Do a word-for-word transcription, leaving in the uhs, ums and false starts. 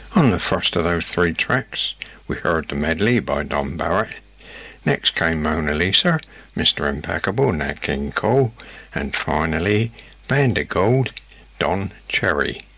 On the first of those three tracks, we heard the medley by Don Barrett. Next came Mona Lisa, Mister Impeccable, Nat King Cole, and finally Bandit Gold, Don Cherry.